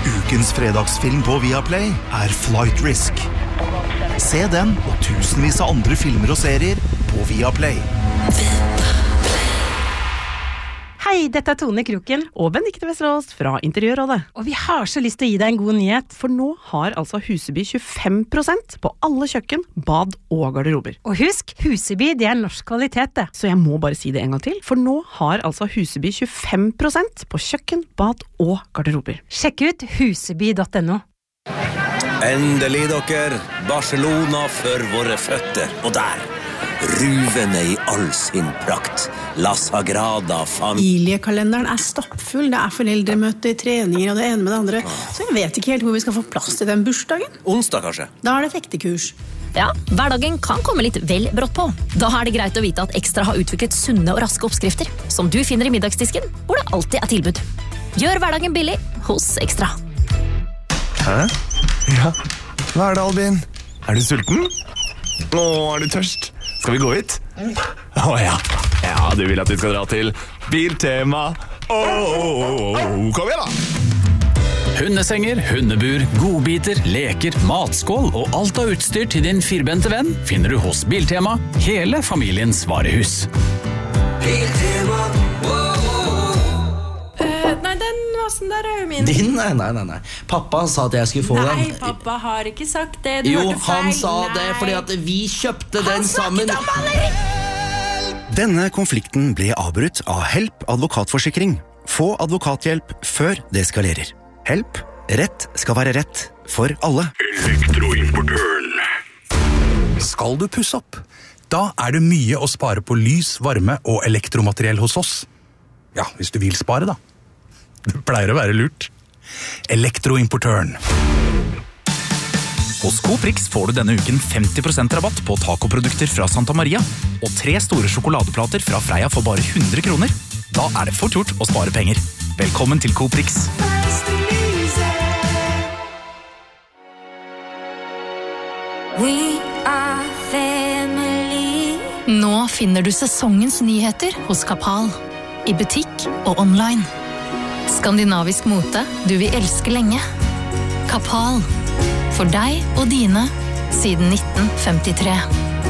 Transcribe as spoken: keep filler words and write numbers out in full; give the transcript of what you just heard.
Ukens fredagsfilm på Viaplay er Flight Risk. Se den og tusenvis av andre filmer og serier på Viaplay. Hei, dette er Tone Kroken og Benedikte Vesterås fra Interiørrådet. Og vi har så lyst til å gi deg en god nyhet, for nå har altså Huseby tjuefem prosent på alle kjøkken, bad og garderober. Og husk, Huseby det er norsk kvalitet det. Så jeg må bare si det en gang til, for nå har altså Huseby tjuefem prosent på kjøkken, bad og garderober. Sjekk ut huseby punktum no. Endelig dere, Barcelona for våre føtter, og der, ruvende i all sin prakt, La Sagrada Familia. Familiekalenderen er stoppfull, det er foreldremøter, treninger og det ene med det andre, så jeg vet ikke helt hvor vi skal få plass til den bursdagen. Onsdag kanskje? Da er det fektekurs. Ja, hverdagen kan komme litt vel brått på. Da er det greit å vite at Ekstra har utviklet sunne og raske oppskrifter, som du finner i middagsdisken, hvor det alltid er tilbud. Gjør hverdagen billig hos Ekstra. Hæ? Ja, hva er det, Albin? Er du sulten? Nå er du tørst. Skal vi gå hit? Å ja. Ja, du vil at vi skal dra til Biltema. Åh, kom igjen da! Hundesenger, hundebur, godbiter, leker, matskål og alt av utstyr til din firbente venn finner du hos Biltema, hele familiens varehus. Biltema, uh, Nei, den vasen der er jo min. Din? Nei, nei, nei, nei. Pappa sa at jeg skulle få nei, den. Nei, pappa har ikke sagt det. Du jo, hørte feil. han sa nei. Det fordi at vi kjøpte han den sammen. Han snakket om maleri! Denne konflikten ble avbrutt av Help advokatforsikring. Få advokathjelp før det skalerer. Help, rett skal være rett for alle. Elektroimportøren. Skal du pusse opp? Da er det mye å spare på lys, varme og elektromateriell hos oss. Ja, hvis du vil spare da. Det pleier å være lurt. Elektroimportøren. Hos Coprix får du denne uken femti prosent rabatt på tacoprodukter fra Santa Maria og tre store sjokoladeplater fra Freia for bare hundre kroner. Da er det fort gjort å spare penger. Velkommen til Coprix. We are family. Nå finner du sesongens nyheter hos Kapal. I butikk og online. Skandinavisk mote du vil elske lenge. Kapal. For deg og dine siden nitten femtitre.